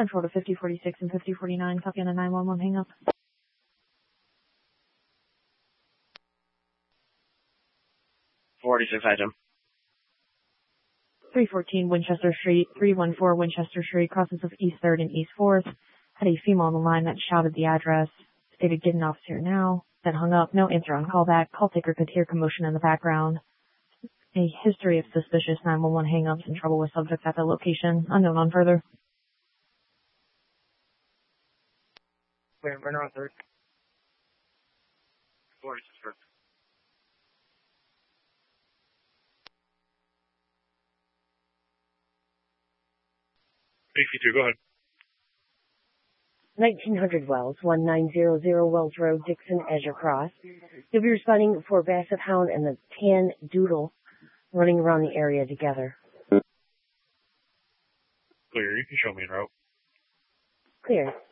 Central to 5046 and 5049, copy on a 911 hang up. 46 item. 314 Winchester Street, 314 Winchester Street, crosses of East 3rd and East 4th. Had a female on the line that shouted the address, stated get an officer now, then hung up, no answer on callback. Call taker could hear commotion in the background. A history of suspicious 911 hang-ups and trouble with subjects at the location. Unknown on further. We're on 3rd. 46 first. 82, go ahead. 1900 Wells, 1900 Wells Road, Dixon, Azure Cross. You'll be responding for Basset Hound and the Tan Doodle running around the area together. Clear, you can show me en route. Clear.